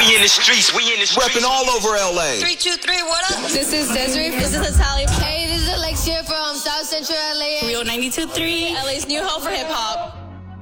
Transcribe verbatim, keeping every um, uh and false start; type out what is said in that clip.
We in the streets, we in the streets. Repping all over L A. Three, two, three, what up? This is Desiree. This is Natalia. Hey, this is Alexia from South Central L A. Rio ninety-two point three. L A's new home for hip hop.